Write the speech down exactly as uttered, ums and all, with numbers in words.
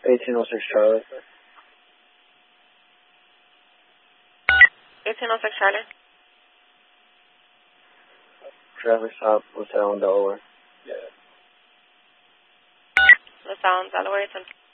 eighteen oh six Charlie. eighteen oh six Charlie. Traffic stop, LaSalle, Delaware. LaSalle, Delaware, ten